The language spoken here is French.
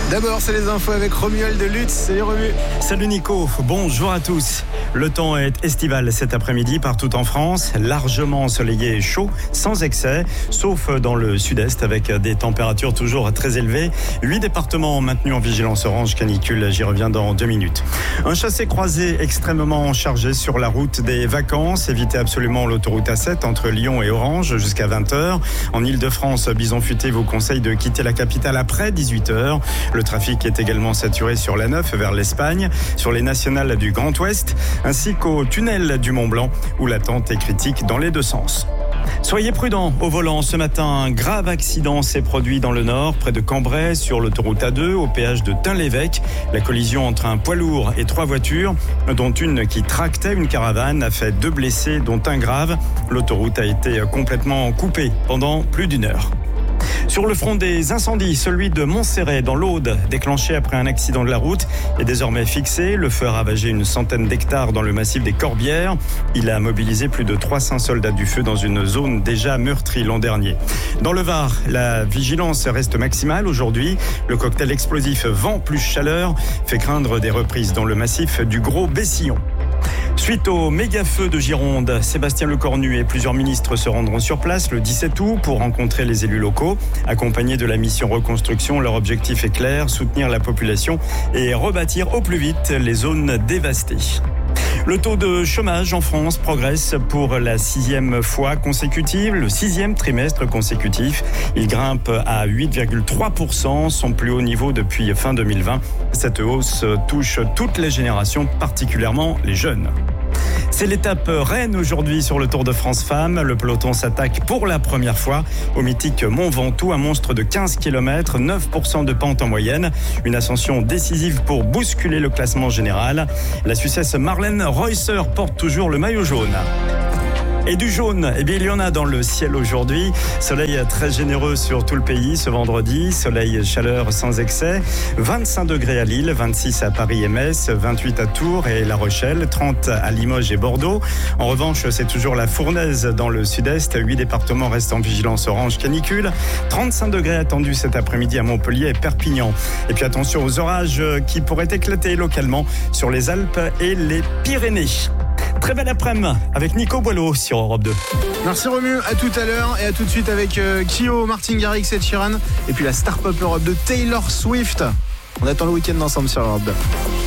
D'abord, c'est les infos avec Romuald de Lutz. Salut Romu. Salut Nico, bonjour à tous. Le temps est estival cet après-midi partout en France, largement ensoleillé et chaud, sans excès, sauf dans le sud-est avec des températures toujours très élevées. 8 départements maintenus en vigilance orange canicule, j'y reviens dans 2 minutes. Un chassé-croisé extrêmement chargé sur la route des vacances. Évitez absolument l'autoroute A7 entre Lyon et Orange jusqu'à 20h. En Ile-de-France, Bison Futé vous conseille de quitter la capitale après 18h. Le trafic est également saturé sur l'A9 vers l'Espagne, sur les nationales du Grand Ouest, ainsi qu'au tunnel du Mont-Blanc, où l'attente est critique dans les deux sens. Soyez prudents au volant. Ce matin, un grave accident s'est produit dans le nord, près de Cambrai, sur l'autoroute A2, au péage de Tain-l'Évêque. La collision entre un poids lourd et 3 voitures, dont une qui tractait une caravane, a fait 2 blessés, dont un grave. L'autoroute a été complètement coupée pendant plus d'1 heure. Sur le front des incendies, celui de Montserrat dans l'Aude, déclenché après un accident de la route, est désormais fixé. Le feu a ravagé une centaine d'hectares dans le massif des Corbières. Il a mobilisé plus de 300 soldats du feu dans une zone déjà meurtrie l'an dernier. Dans le Var, la vigilance reste maximale aujourd'hui. Le cocktail explosif vent plus chaleur fait craindre des reprises dans le massif du Gros Bessillon. Suite au méga-feu de Gironde, Sébastien Lecornu et plusieurs ministres se rendront sur place le 17 août pour rencontrer les élus locaux. Accompagnés de la mission reconstruction, leur objectif est clair, soutenir la population et rebâtir au plus vite les zones dévastées. Le taux de chômage en France progresse pour la 6e fois consécutive, le 6e trimestre consécutif. Il grimpe à 8,3%, son plus haut niveau depuis fin 2020. Cette hausse touche toutes les générations, particulièrement les jeunes. C'est l'étape reine aujourd'hui sur le Tour de France Femmes. Le peloton s'attaque pour la première fois au mythique Mont Ventoux, un monstre de 15 km, 9% de pente en moyenne. Une ascension décisive pour bousculer le classement général. La Suissesse Marlène Reusser porte toujours le maillot jaune. Et du jaune, il y en a dans le ciel aujourd'hui. Soleil très généreux sur tout le pays ce vendredi. Soleil, chaleur sans excès. 25 degrés à Lille, 26 à Paris et Metz, 28 à Tours et La Rochelle, 30 à Limoges et Bordeaux. En revanche, c'est toujours la fournaise dans le sud-est. 8 départements restent en vigilance orange canicule. 35 degrés attendus cet après-midi à Montpellier et Perpignan. Et puis attention aux orages qui pourraient éclater localement sur les Alpes et les Pyrénées. Très belle après-midi avec Nico Boileau sur Europe 2. Merci Romu, à tout à l'heure et à tout de suite avec Kyo, Martin Garrix, Ed Sheeran et puis la Star Pop Europe de Taylor Swift. On attend le week-end ensemble sur Europe 2.